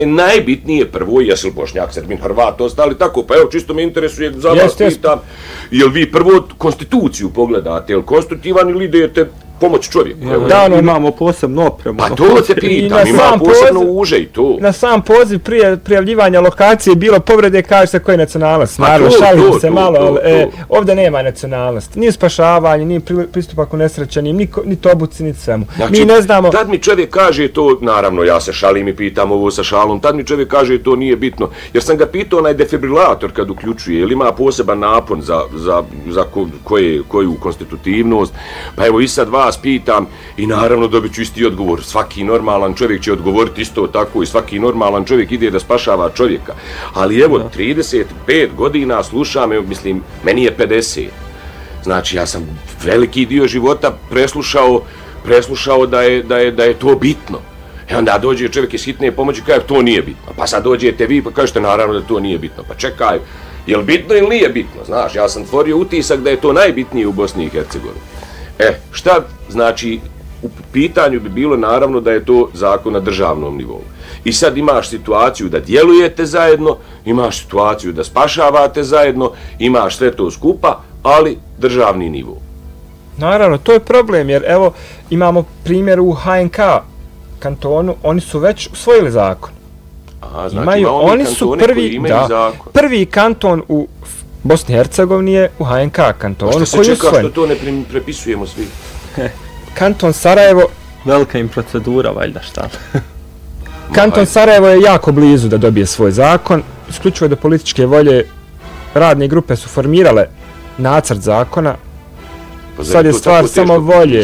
Najbitnije prvo, jesi li Bošnjak, Srbin, Hrvat, ostali tako, pa evo čisto me interesuje, za vas pitam, jel vi prvo konstituciju pogledate, jel konstitutivan ili idete pomoć čovjeku? Da, imamo posebno opremu. Pa to se pitam, ima posebno uže i to. Na sam poziv prijavljivanja lokacije bilo povrede, kaže se koja je nacionalnost. Naravno, šalim se malo, ali ovdje nema nacionalnosti. Ni spašavanje, ni pristupak u nesrećenim, ni obuci, ni svemu. Znači, mi ne znamo... Tad mi čovjek kaže to, naravno ja se šalim i pitam ovo sa šalom, tad mi čovjek kaže to nije bitno. Jer sam ga pitao onaj defibrilator kad uključuje, ili ima poseban napon za koju konstitutivnost. Pa evo i sad vas pitam i naravno dobit ću isti odgovor. Svaki normalan čovjek će odgovoriti isto tako i svaki normalan čovjek ide da spašava čovjeka. Ali evo, 35 godina slušam, mislim, meni je 50. Znači, ja sam veliki dio života preslušao da je to bitno. I onda dođe čovjek iz hitne pomoći i kaže to nije bitno. Pa sad dođete vi pa kažete naravno da to nije bitno. Pa čekaj, je li bitno ili nije bitno? Znaš, ja sam stvorio utisak da je to najbitnije u Bosni i Hercegovini. Šta znači, u pitanju bi bilo naravno da je to zakon na državnom nivou. I sad imaš situaciju da djelujete zajedno, imaš situaciju da spašavate zajedno, imaš sve to skupa, ali državni nivo. Naravno, to je problem, jer evo imamo primjer u HNK kantonu, oni su već usvojili zakon. Aha, znači oni su prvi kanton u Bosni i Hercegovini je u HNK kantonu. Možda se čeka što to ne prepisujemo svi. Kanton Sarajevo... Velika im procedura, valjda šta. Kanton Sarajevo je jako blizu da dobije svoj zakon. Isključivo do političke volje radne grupe su formirale nacrt zakona. Sad je stvar samo volje.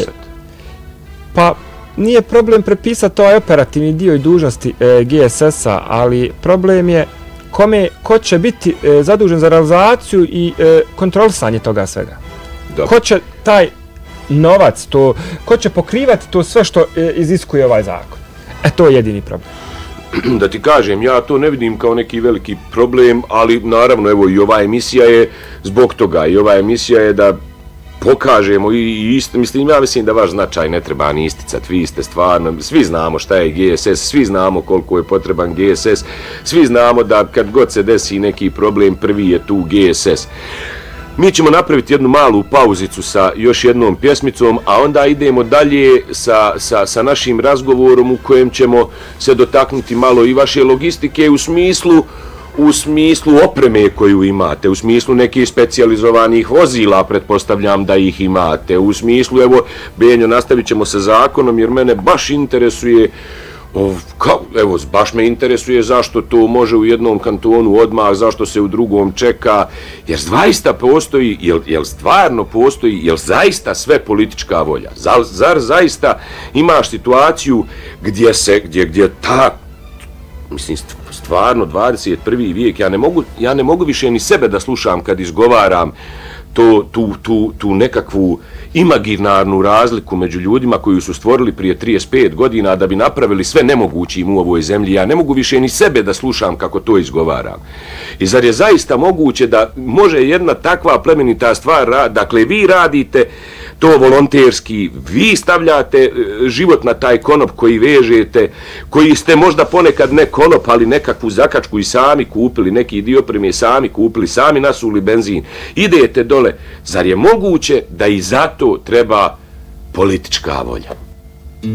Pa nije problem prepisati ovaj operativni dio i dužnosti GSS-a, ali problem je ko će biti zadužen za realizaciju i kontrolisanje toga svega. Ko će taj novac, ko će pokrivati to sve što iziskuje ovaj zakon. To je jedini problem. Da ti kažem, ja to ne vidim kao neki veliki problem, ali naravno evo i ova emisija je zbog toga i ova emisija je da pokažemo i isto, ja mislim da vaš značaj ne treba ni isticati, vi ste stvarno, svi znamo šta je GSS, svi znamo koliko je potreban GSS, svi znamo da kad god se desi neki problem, prvi je tu GSS. Mi ćemo napraviti jednu malu pauzicu sa još jednom pjesmicom, a onda idemo dalje sa našim razgovorom u kojem ćemo se dotaknuti malo i vaše logistike u smislu opreme koju imate, u smislu nekih specijalizovanih vozila, pretpostavljam da ih imate, u smislu, evo, Benjo, nastavit ćemo sa zakonom jer mene baš interesuje, baš me interesuje zašto to može u jednom kantonu odmah, zašto se u drugom čeka, jer zaista postoji, jel stvarno postoji, jel zaista sve politička volja? Zar zaista imaš situaciju gdje ta, mislim, stvarno 21. vijek, ja ne mogu više ni sebe da slušam kad izgovaram tu nekakvu imaginarnu razliku među ljudima koju su stvorili prije 35 godina da bi napravili sve nemogućim u ovoj zemlji. Ja ne mogu više ni sebe da slušam kako to izgovaram. I zar je zaista moguće da može jedna takva plemenita stvar, dakle vi radite to volonterski, vi stavljate život na taj konop koji vežete, koji ste možda ponekad ne konop, ali nekakvu zakačku i sami kupili, neki dio opreme sami kupili, sami nasuli benzin, idete dole. Zar je moguće da i zato treba politička volja?